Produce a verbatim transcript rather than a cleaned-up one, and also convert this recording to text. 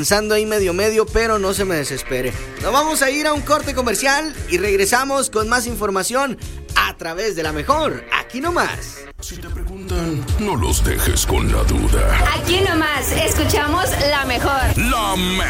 Pensando ahí medio medio, pero no se me desespere. Nos vamos a ir a un corte comercial y regresamos con más información a través de La Mejor, aquí nomás. Si te preguntan, no los dejes con la duda. Aquí nomás escuchamos La Mejor. La Mejor.